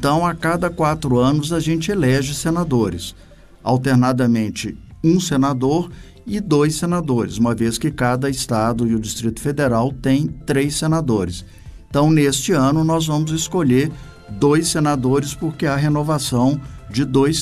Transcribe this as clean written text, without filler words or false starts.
Então, a cada 4 anos, a gente elege senadores. Alternadamente, um senador e 2 senadores, uma vez que cada estado e o Distrito Federal tem 3 senadores. Então, neste ano, nós vamos escolher 2 senadores, porque há renovação de 2